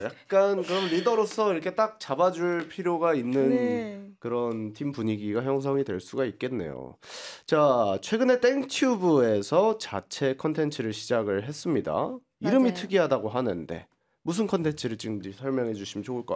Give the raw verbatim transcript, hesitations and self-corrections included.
약간 그럼 리더로서 이렇게 딱 잡아줄 필요가 있는 네. 그런 팀 분위기가 형성이 될 수가 있겠네요. 자, 최근에 땡튜브에서 자체 컨텐츠를 시작을 했습니다. 이름이 맞아요. 특이하다고 하는데 무슨 컨텐츠를 찍는지 설명해 주시면 좋을 것